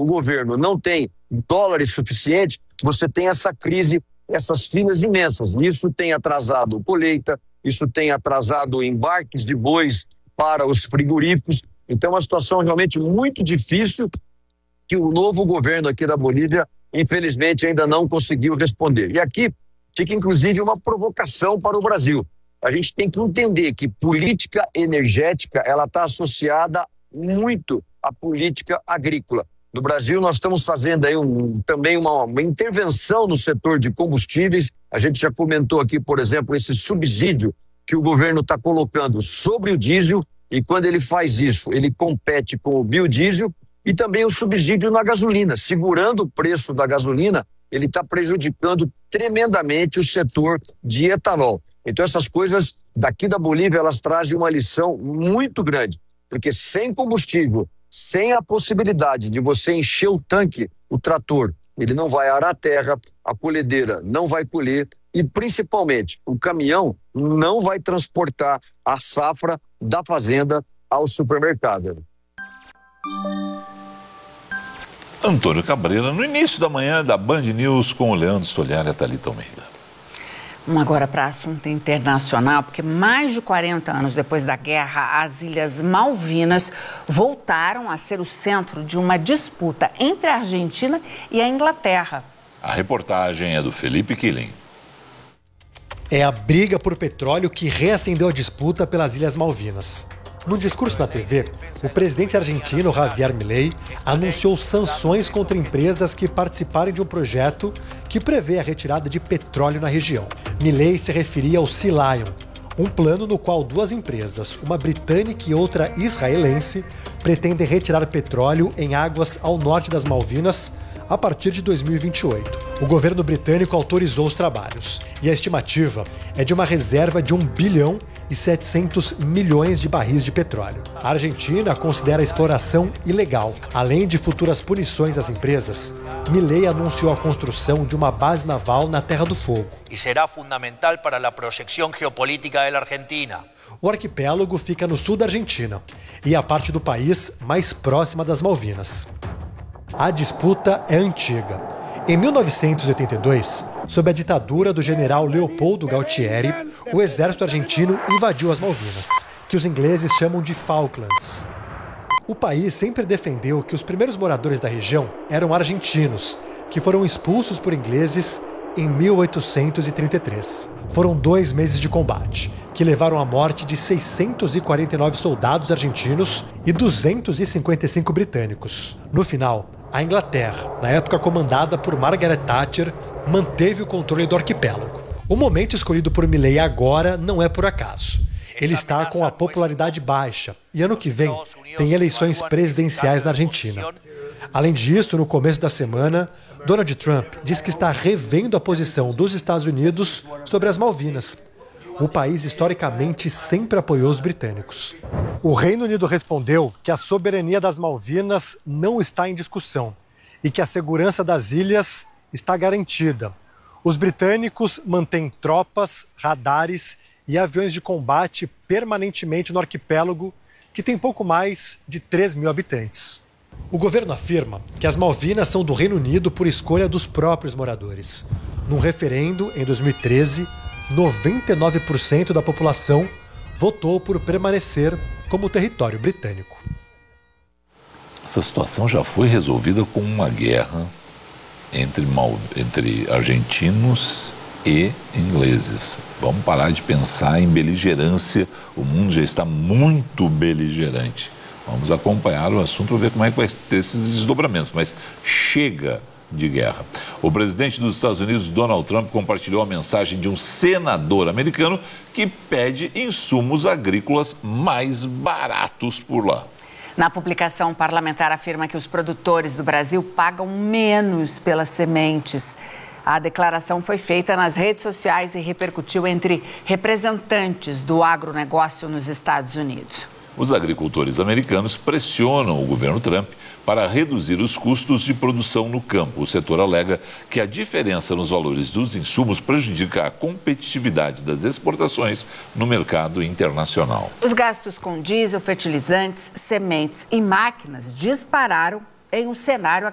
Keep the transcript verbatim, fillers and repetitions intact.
o governo não tem dólares suficientes, você tem essa crise, essas filas imensas. Isso tem atrasado colheita, isso tem atrasado embarques de bois para os frigoríficos. Então, é uma situação realmente muito difícil que o novo governo aqui da Bolívia, infelizmente, ainda não conseguiu responder. E aqui fica, inclusive, uma provocação para o Brasil. A gente tem que entender que política energética ela está associada muito à política agrícola. No Brasil, nós estamos fazendo aí um, também uma, uma intervenção no setor de combustíveis. A gente já comentou aqui, por exemplo, esse subsídio que o governo está colocando sobre o diesel, e quando ele faz isso, ele compete com o biodiesel, e também o subsídio na gasolina. Segurando o preço da gasolina, ele está prejudicando tremendamente o setor de etanol. Então, essas coisas daqui da Bolívia, elas trazem uma lição muito grande, porque sem combustível, sem a possibilidade de você encher o tanque, o trator, ele não vai arar a terra, a colhedeira não vai colher e, principalmente, o caminhão não vai transportar a safra da fazenda ao supermercado. Antônio Cabreira, no início da manhã da Band News com o Leandro Stoliar e a Thalita Almeida. Vamos agora para assunto internacional, porque mais de quarenta anos depois da guerra, as Ilhas Malvinas voltaram a ser o centro de uma disputa entre a Argentina e a Inglaterra. A reportagem é do Felipe Killing. É a briga por petróleo que reacendeu a disputa pelas Ilhas Malvinas. Num discurso na T V, o presidente argentino Javier Milei anunciou sanções contra empresas que participarem de um projeto que prevê a retirada de petróleo na região. Milei se referia ao Sea Lion, um plano no qual duas empresas, uma britânica e outra israelense, pretendem retirar petróleo em águas ao norte das Malvinas a partir de dois mil e vinte e oito. O governo britânico autorizou os trabalhos e a estimativa é de uma reserva de um bilhão e setecentos milhões de barris de petróleo. A Argentina considera a exploração ilegal. Além de futuras punições às empresas, Milei anunciou a construção de uma base naval na Terra do Fogo. E será fundamental para a projeção geopolítica da Argentina. O arquipélago fica no sul da Argentina e é a parte do país mais próxima das Malvinas. A disputa é antiga. Em mil novecentos e oitenta e dois, sob a ditadura do general Leopoldo Galtieri, o exército argentino invadiu as Malvinas, que os ingleses chamam de Falklands. O país sempre defendeu que os primeiros moradores da região eram argentinos, que foram expulsos por ingleses em mil oitocentos e trinta e três. Foram dois meses de combate, que levaram à morte de seiscentos e quarenta e nove soldados argentinos e duzentos e cinquenta e cinco britânicos. No final, a Inglaterra, na época comandada por Margaret Thatcher, manteve o controle do arquipélago. O momento escolhido por Milei agora não é por acaso. Ele está com a popularidade baixa e ano que vem tem eleições presidenciais na Argentina. Além disso, no começo da semana, Donald Trump diz que está revendo a posição dos Estados Unidos sobre as Malvinas. O país historicamente sempre apoiou os britânicos. O Reino Unido respondeu que a soberania das Malvinas não está em discussão e que a segurança das ilhas está garantida. Os britânicos mantêm tropas, radares e aviões de combate permanentemente no arquipélago, que tem pouco mais de três mil habitantes. O governo afirma que as Malvinas são do Reino Unido por escolha dos próprios moradores. Num referendo, em dois mil e treze, noventa e nove por cento da população votou por permanecer como território britânico. Essa situação já foi resolvida com uma guerra entre, mal, entre argentinos e ingleses. Vamos parar de pensar em beligerância, o mundo já está muito beligerante. Vamos acompanhar o assunto para ver como é que vai ter esses desdobramentos, mas chega de guerra. O presidente dos Estados Unidos, Donald Trump, compartilhou a mensagem de um senador americano que pede insumos agrícolas mais baratos por lá. Na publicação, o parlamentar afirma que os produtores do Brasil pagam menos pelas sementes. A declaração foi feita nas redes sociais e repercutiu entre representantes do agronegócio nos Estados Unidos. Os agricultores americanos pressionam o governo Trump para reduzir os custos de produção no campo. O setor alega que a diferença nos valores dos insumos prejudica a competitividade das exportações no mercado internacional. Os gastos com diesel, fertilizantes, sementes e máquinas dispararam em um cenário